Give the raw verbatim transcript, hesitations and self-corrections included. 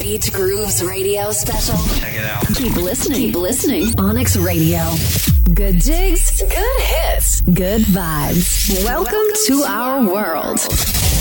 Beach Grooves Radio Special. Check it out. Keep listening. Keep listening. Onyx Radio. Good jigs, good hits, good vibes. Welcome, Welcome to, to our world.